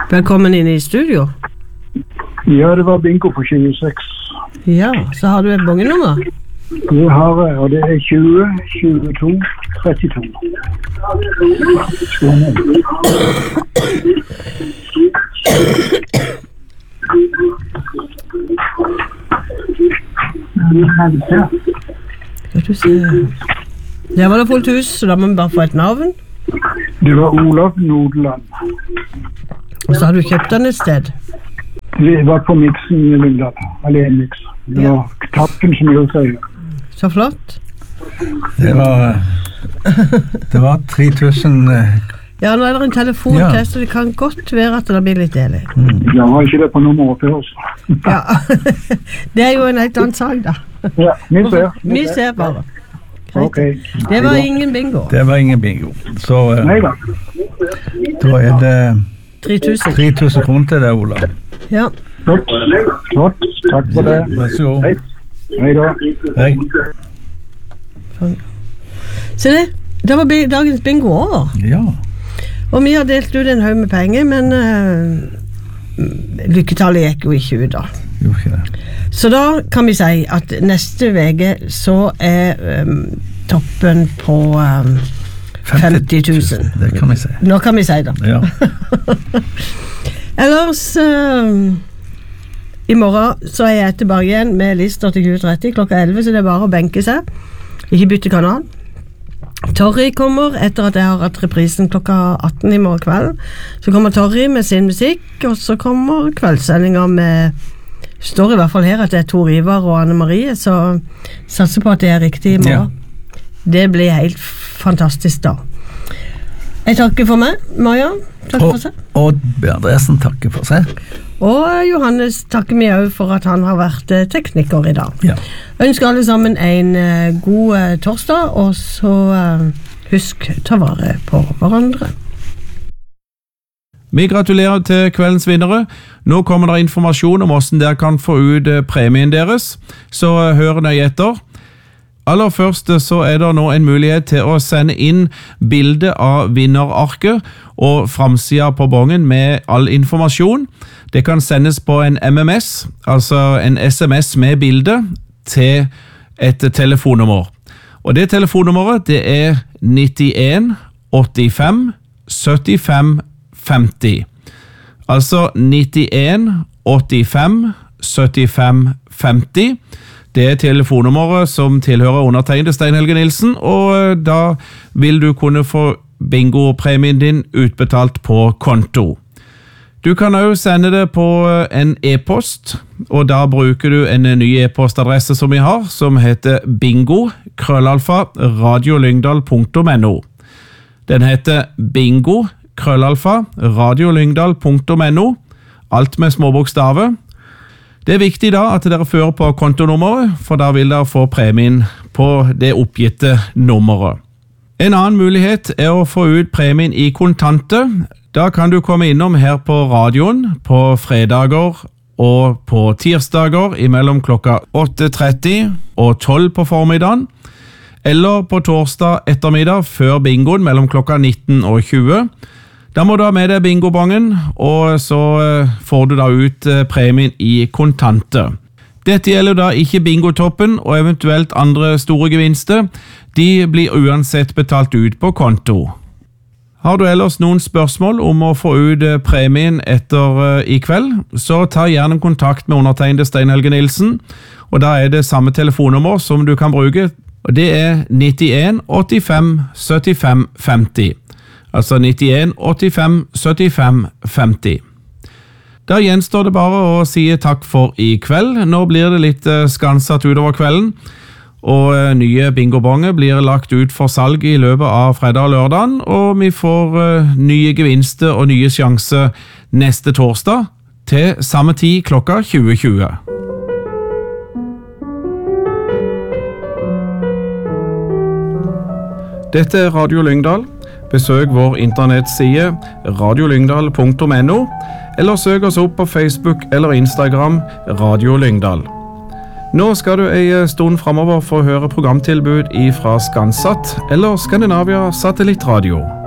Velkommen inn I studio. Ja, det var bingo på 26. Ja, så har du et bongenummer? Det har jeg, og det 20, 22, 32. Skal du se. Der var det fullt hus, så da må vi bare få et navn. Det var Olav Nordland. Og så har du kjøpt den et sted? Det var på Mixen I Lyngdal, alene Mix. Det var Tappen som gjorde seg. Så flott. Det var 3000... Ja, nå det en telefontest, så det kan godt være at det blir litt delig. Jeg var ikke det på nummeret til oss. Ja, det jo en helt annen sak da. Ja, vi ser bare. Ok. Det var ingen bingo. Det var ingen bingo. Så Neida. Da det 3000 kroner til det, Ola. Ja. Flott. Takk for det. Vær så god. Hei da. Hei. Se det, det var dagens bingo over. Ja. Og vi har delt ut en haug med penger, men lykketallet gikk jo ikke ut da. Jo, ikke det. Så da kan vi si at neste vege så toppen på 50 000. Det kan vi si. Nå kan vi si det. Ja. Ellers I morgen så jeg tilbake igjen med Lister til 2030 klokka 11, så det bare å benke seg. Ikke bytte kanal. Torry kommer etter at jeg har hatt reprisen klokka 18 I morgen kveld. Så kommer Torry med sin musikk, og så kommer kveldssendinger med, står I hvert fall her at det Tor Ivar og Anne Marie, så satser på at det riktig I morgen. Ja. Det blir helt fantastisk da. Jeg takker for meg, Maja. Takk for seg. Og Bjørndresen takker for seg. Og Johannes takker vi også for at han har vært tekniker I dag. Ja. Jeg ønsker alle sammen en god torsdag, og så husk ta vare på hverandre. Vi gratulerer til kveldens vinnere. Nå kommer det informasjon om hvordan dere kan få ut premien deres, så hør nøye etter. Aller først så det nå en mulighet til å sende inn bilde av vinnerarket og framsida på bongen med all informasjon. Det kan sendes på en MMS, altså en SMS med bilde, til et telefonnummer. Og det telefonnummeret det 91 85 75 50. Altså 91 85 75 50. Det telefonnummeret som tilhører undertegnet Stein Helge Nilsen, og da vil du kunne få bingo-premien din utbetalt på konto. Du kan også sende det på en e-post, og da bruker du en ny e-postadresse som vi har, som heter bingo@radiolyngdal.no. Den heter bingo@radiolyngdal.no, alt med små bokstaver. Det viktig da at dere fører på kontonummeret, for da vil dere få premien på det oppgitte nummeret. En annen mulighet å få ut premien I kontante. Da kan du komme innom her på radioen på fredager og på tirsdager imellom klokka 8:30 og 12 på formiddagen, eller på torsdag ettermiddag før bingoen mellom klokka 19 og 20. Da må du ha med deg bingobongen, og så får du da ut premien I kontante. Dette gjelder da ikke bingotoppen og eventuelt andre store gevinster. De blir uansett betalt ut på konto. Har du ellers noen spørsmål om å få ut premien etter I kveld, så ta gjerne kontakt med undertegnet Stein Helge Nilsen, og da det samme telefonnummer som du kan bruke, og det 91 85 75 50. Altså 91 85 75 50. Da gjenstår det bare å si takk for I kveld. Nå blir det litt skansatt utover kvelden, og nye bingobonger blir lagt ut for salg I løpet av fredag og lørdagen, og vi får nye gevinster og nye sjanser neste torsdag til samme tid klokka 20:20. Dette Radio Lyngdal. Besøk vår internettside radiolyngdal.no, eller søk oss opp på Facebook eller Instagram Radio Lyngdal. Nå skal du en stund fremover få høre programtilbud fra Skansat eller Skandinavia Satellittradio.